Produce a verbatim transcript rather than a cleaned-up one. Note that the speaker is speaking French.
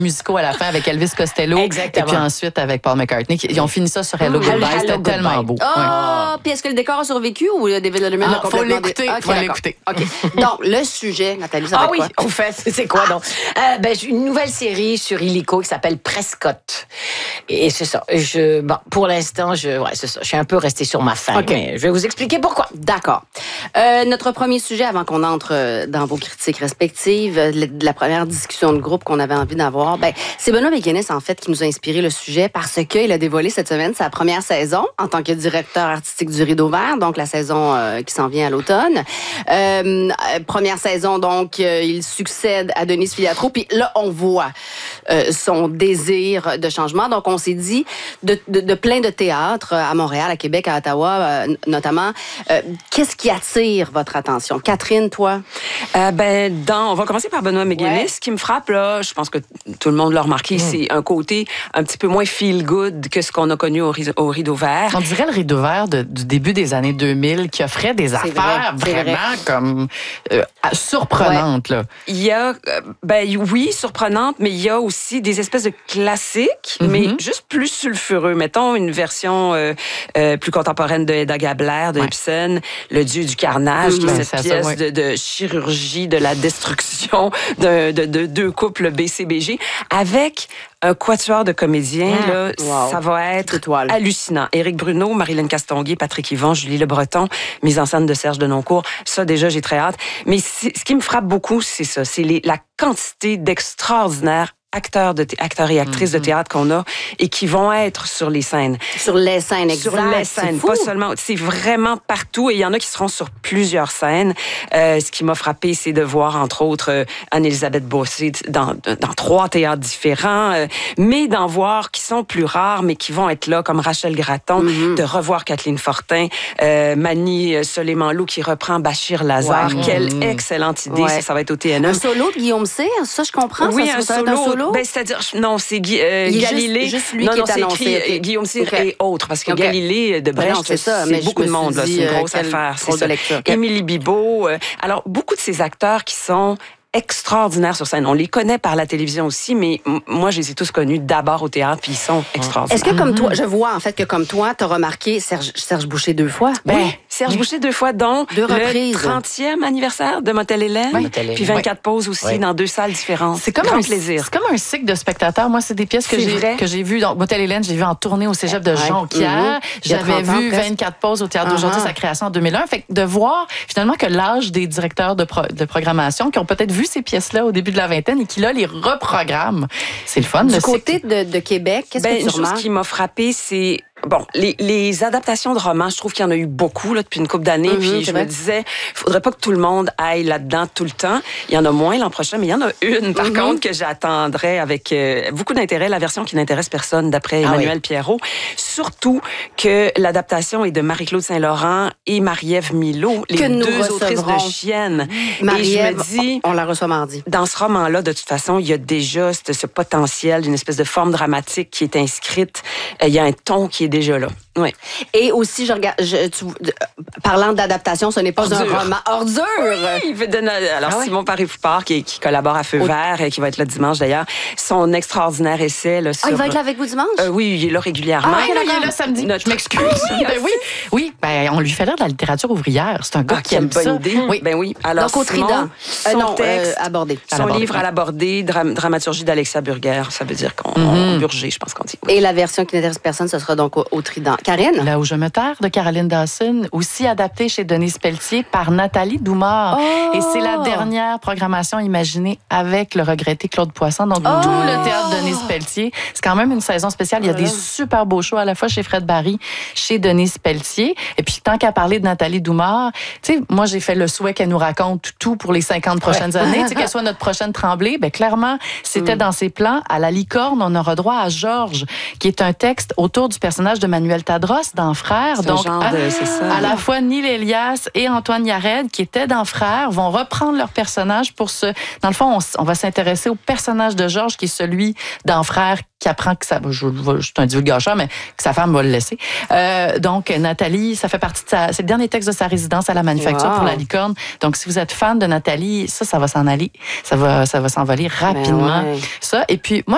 musicaux à la fin avec Elvis Costello. Exactement. Et puis ensuite avec Paul McCartney. Ils ont fini ça sur Hello Goodbye. C'était Hello tellement Goodbye. beau. Ah, Ouais. oh, puis est-ce que le décor a survécu ou David Letterman Ah, a faut complètement... l'écouter, dé- faut d'accord. l'écouter. OK. Donc, le sujet, Nathalie, ça va Ah être oui, quoi? au fait, c'est quoi donc? Euh, ben, j'ai une nouvelle série sur Illico qui s'appelle Prescott. Et c'est ça. Je, bon, pour l'instant, je, ouais, c'est ça. Je suis un peu restée sur ma faim. OK. Mais je vais vous expliquer pourquoi. D'accord. Euh, notre premier sujet, avant qu'on entre euh, dans vos critiques respectives, euh, la, la première discussion de groupe qu'on avait envie d'avoir, ben, c'est Benoît McGuinness, en fait, qui nous a inspiré le sujet parce qu'il a dévoilé cette semaine sa première saison en tant que directeur artistique du Rideau Vert, donc la saison euh, qui s'en vient à l'automne. Euh, euh, première saison, donc, euh, il succède à Denise Filiatro, puis là, on voit euh, son désir de changement. Donc, on s'est dit, de, de, de plein de théâtres à Montréal, à Québec, à Ottawa, euh, notamment, euh, qu'est-ce qui attire votre attention? Catherine, toi? Euh, ben, dans, on va commencer par Benoît McGuinness. Ouais. Ce qui me frappe, là, je pense que tout le monde l'a remarqué, mm. c'est un côté un petit peu moins feel-good que ce qu'on a connu au, au Rideau Vert. On dirait le Rideau Vert de, du début des années deux mille qui offrait des affaires vrai, vraiment vrai. comme euh, surprenantes. Ouais. Là. Il y a, ben oui, surprenante, mais il y a aussi des espèces de classiques, mm-hmm. mais juste plus sulfureux. Mettons une version euh, euh, plus contemporaine de Hedda Gabler, de ouais. Ibsen, Le Dieu du carnage, mm-hmm. qui est cette c'est pièce ça, ouais. de, de chirurgie de la destruction de, de, de deux couples B C B G, avec un quatuor de comédiens, ah, là, wow. ça va être Étoile. hallucinant. Éric Bruno, Marilyn Castonguay, Patrick Yvon, Julie Le Breton, mise en scène de Serge Denoncourt. Ça, déjà, j'ai très hâte. Mais ce qui me frappe beaucoup, c'est ça. C'est les, la quantité d'extraordinaires acteurs, de acteurs et actrices mm-hmm. de théâtre qu'on a et qui vont être sur les scènes. Sur les scènes, exact. Sur les scènes, pas seulement. C'est vraiment partout et il y en a qui seront sur plusieurs scènes. Euh, ce qui m'a frappé, c'est de voir, entre autres, euh, Anne-Élisabeth Bossé dans, dans trois théâtres différents, euh, mais d'en voir qui sont plus rares, mais qui vont être là, comme Rachel Gratton, mm-hmm. de revoir Kathleen Fortin, euh, Mani Soleiman-Lou qui reprend Bachir Lazare. Ouais. Quelle mm-hmm. excellente idée, ouais. ça, ça va être au T N E. Un solo de Guillaume Cyr, ça, je comprends. Oui, ça, un, ça solo, un solo. Ben, c'est-à-dire, non, c'est Gui, euh, Galilée. Juste, juste lui non, qui non, est annoncé. écrit Okay. Guillaume Cyr okay. et autres, parce que okay. Galilée de Brecht, ben non, c'est, ça, c'est beaucoup de monde, là, c'est une grosse euh, affaire. C'est ça. Okay. Émilie Bibeau. Euh, alors, beaucoup de ces acteurs qui sont extraordinaires sur scène. On les connaît par la télévision aussi, mais m- moi, je les ai tous connus d'abord au théâtre, puis ils sont extraordinaires. Est-ce que, comme toi, je vois en fait que comme toi, tu as remarqué Serge, Serge Boucher deux fois? Ben, oui. Serge oui. Boucher deux fois, dont deux le reprises. trentième anniversaire de Motel Hélène, oui. puis vingt-quatre oui. pauses aussi oui. dans deux salles différentes. C'est comme Grand un plaisir. C'est comme un cycle de spectateurs. Moi, c'est des pièces que c'est j'ai vrai. que j'ai vues. Donc, Motel Hélène, j'ai vu en tournée au Cégep de Jonquière. Mm-hmm. J'avais vu vingt-quatre pauses au Théâtre uh-huh. d'aujourd'hui, sa création en deux mille un. Fait que de voir finalement que l'âge des directeurs de, pro- de programmation qui ont peut-être vu ces pièces-là au début de la vingtaine et qui, là, les reprogramment. C'est le fun. Du le côté de, de Québec, qu'est-ce ben, que tu une remarques? chose qui m'a frappée, c'est... Bon, les, les adaptations de romans, je trouve qu'il y en a eu beaucoup là, depuis une couple d'années. Mm-hmm, puis je vrai. me disais, il faudrait pas que tout le monde aille là-dedans tout le temps. Il y en a moins l'an prochain, mais il y en a une, par mm-hmm. contre, que j'attendrai avec euh, beaucoup d'intérêt. La version qui n'intéresse personne, d'après Emmanuel ah oui. Pierrot. Surtout que l'adaptation est de Marie-Claude Saint-Laurent et Marie-Ève Milot, les que deux autrices de Chiennes. Marie-Ève, et je me dis, on, on la reçoit mardi. Dans ce roman-là, de toute façon, il y a déjà ce, ce potentiel d'une espèce de forme dramatique qui est inscrite. Il y a un ton qui est déjà là. Oui. Et aussi, je regarde, je, tu, parlant d'adaptation, ce n'est pas ordure. un roman ordure. Oui, alors ah ouais? Simon Paré-Foupard, qui, qui collabore à Feu Au... Vert, et qui va être là dimanche d'ailleurs, son extraordinaire essai là, sur... Ah, il va être là avec vous dimanche? Euh, oui, il est là régulièrement. Ah, il est là samedi. Notre... Je m'excuse. Ah, oui, ben, oui, oui. Ben, on lui fait lire de la littérature ouvrière. C'est un gars ah, qui aime bonne ça. idée. Oui. Ben oui. Alors, donc, au Simon, Trident. Son euh, non, texte, euh, abordé. Son livre à l'aborder, dram- dramaturgie d'Alexia Burger, ça veut dire qu'on mm-hmm. burger, je pense qu'on dit. Oui. Et la version qui n'intéresse personne, ce sera donc au, au Trident. Karine? Là où je me terre, de Caroline Dawson, aussi adaptée chez Denise Pelletier par Nathalie Doumard. Oh! Et c'est la dernière programmation imaginée avec le regretté Claude Poisson. Donc, oh! tout le théâtre Denise Pelletier. C'est quand même une saison spéciale. Il y a oh des super beaux shows à la fois chez Fred Barry, chez Denise Pelletier. Et puis, tant qu'à parler de Nathalie Doumard, tu sais, moi, j'ai fait le souhait qu'elle nous raconte tout pour les cinquante prochaines ouais. années. Tu sais, qu'elle soit notre prochaine Tremblay. Ben, clairement, c'était mm. dans ses plans. À La Licorne, on aura droit à Georges, qui est un texte autour du personnage de Manuel Tadros dans Frères. C'est Donc, genre à, de, c'est ça, à la fois Neil Elias et Antoine Yared, qui étaient dans Frères, vont reprendre leur personnage pour se... Dans le fond, on, on va s'intéresser au personnage de Georges, qui est celui dans Frères, qui apprend que ça... Je, je, je suis un divulgateur, mais que sa femme va le laisser. Euh, donc, Nathalie, ça fait partie de sa... C'est le dernier texte de sa résidence à la Manufacture wow. pour La Licorne. Donc, si vous êtes fan de Nathalie, ça, ça va s'en aller. Ça va, ça va s'envoler rapidement. Ouais. Ça. Et puis, moi,